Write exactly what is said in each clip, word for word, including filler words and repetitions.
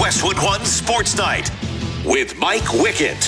Westwood One Sports Night with Mike Wickett.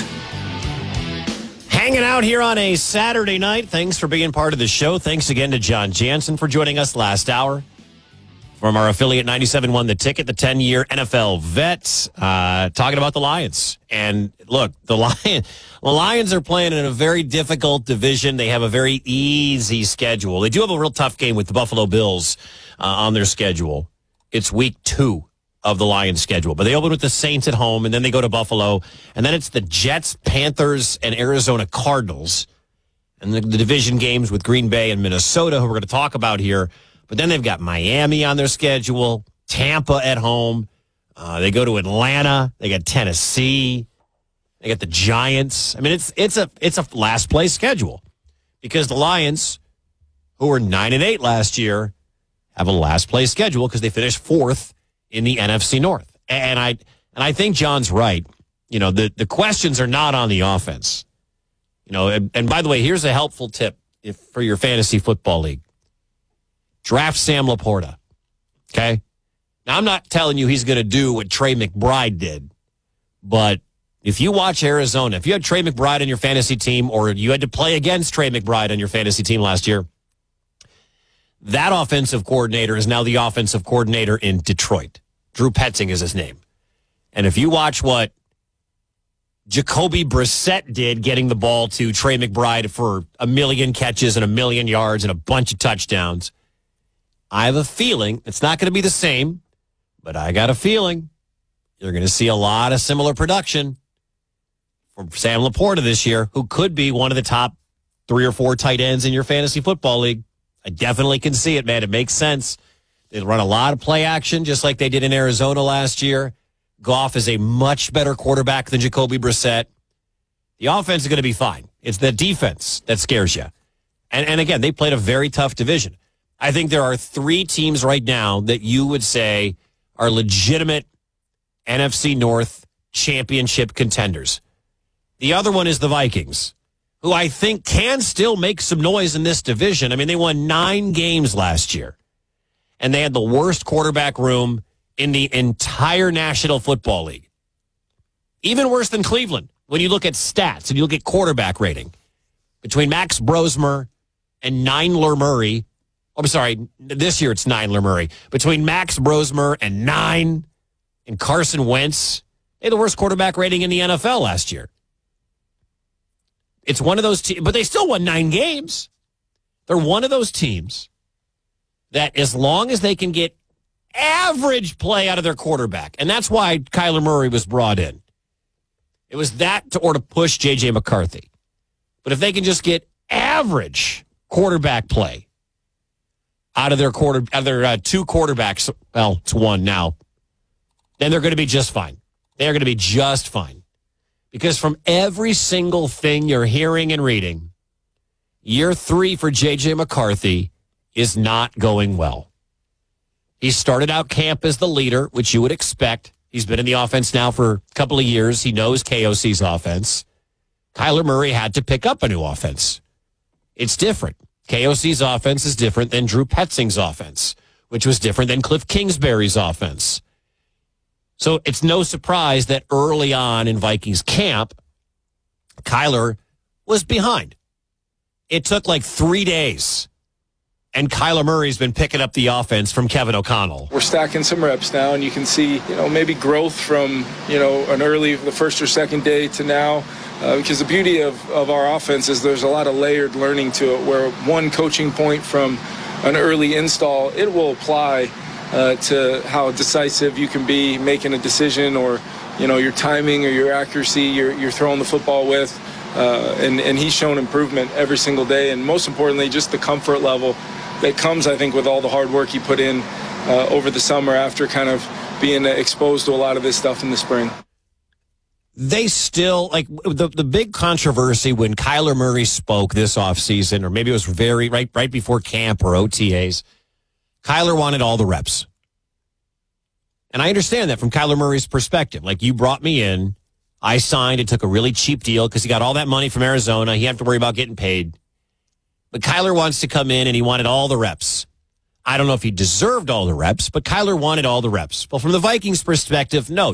Hanging out here on a Saturday night. Thanks for being part of the show. Thanks again to John Jansen for joining us last hour. From our affiliate ninety-seven point one The Ticket, the ten-year N F L vet, uh, talking about the Lions. And look, the, Lion, the Lions are playing in a very difficult division. They have a very easy schedule. They do have a real tough game with the Buffalo Bills uh, on their schedule. It's week two of the Lions schedule. But they open with the Saints at home, and then they go to Buffalo. And then it's the Jets, Panthers, and Arizona Cardinals. And the, the division games with Green Bay and Minnesota, who we're going to talk about here. But then they've got Miami on their schedule, Tampa at home. Uh, they go to Atlanta. They got Tennessee. They got the Giants. I mean, it's it's a it's a last place schedule because the Lions, who were nine and eight last year, have a last place schedule because they finished fourth in the N F C North. And I and I think John's right. You know, the the questions are not on the offense. You know, and, and by the way, here's a helpful tip if, for your fantasy football league. Draft Sam Laporta, okay? Now, I'm not telling you he's going to do what Trey McBride did, but if you watch Arizona, if you had Trey McBride on your fantasy team or you had to play against Trey McBride on your fantasy team last year, that offensive coordinator is now the offensive coordinator in Detroit. Drew Petzing is his name. And if you watch what Jacoby Brissett did getting the ball to Trey McBride for a million catches and a million yards and a bunch of touchdowns, I have a feeling it's not going to be the same, but I got a feeling you're going to see a lot of similar production from Sam Laporta this year, who could be one of the top three or four tight ends in your fantasy football league. I definitely can see it, man. It makes sense. They run a lot of play action, just like they did in Arizona last year. Goff is a much better quarterback than Jacoby Brissett. The offense is going to be fine. It's the defense that scares you. And, and again, they played a very tough division. I think there are three teams right now that you would say are legitimate N F C North championship contenders. The other one is the Vikings, who I think can still make some noise in this division. I mean, they won nine games last year, and they had the worst quarterback room in the entire National Football League. Even worse than Cleveland when you look at stats and you look at quarterback rating. Between Max Brosmer and Nyler Murray, I'm sorry, this year it's Nyler Murray. Between Max Brosmer and Nine and Carson Wentz, they had the worst quarterback rating in the N F L last year. It's one of those teams, but they still won nine games. They're one of those teams that as long as they can get average play out of their quarterback, and that's why Kyler Murray was brought in. It was that to, or to push J J McCarthy. But if they can just get average quarterback play out of their quarter, out of their uh, two quarterbacks, well, it's one now, then they're going to be just fine. They're going to be just fine. Because from every single thing you're hearing and reading, year three for J J McCarthy is not going well. He started out camp as the leader, which you would expect. He's been in the offense now for a couple of years. He knows K O C's offense. Kyler Murray had to pick up a new offense. It's different. K O C's offense is different than Drew Petzing's offense, which was different than Cliff Kingsbury's offense. So it's no surprise that early on in Vikings camp, Kyler was behind. It took like three days, and Kyler Murray's been picking up the offense from Kevin O'Connell. We're stacking some reps now, and you can see, you know, maybe growth from, you know, an early, the first or second day to now. Uh, because the beauty of, of our offense is there's a lot of layered learning to it, where one coaching point from an early install, it will apply uh, to how decisive you can be making a decision, or, you know, your timing or your accuracy you're, you're throwing the football with. Uh, and, and he's shown improvement every single day. And most importantly, just the comfort level that comes, I think, with all the hard work he put in uh, over the summer after kind of being exposed to a lot of this stuff in the spring. They still, like, the the big controversy when Kyler Murray spoke this offseason, or maybe it was very right right before camp or O T As, Kyler wanted all the reps. And I understand that from Kyler Murray's perspective. Like, you brought me in, I signed and took a really cheap deal because he got all that money from Arizona. He didn't have to worry about getting paid. But Kyler wants to come in and he wanted all the reps. I don't know if he deserved all the reps, but Kyler wanted all the reps. Well, from the Vikings' perspective, no.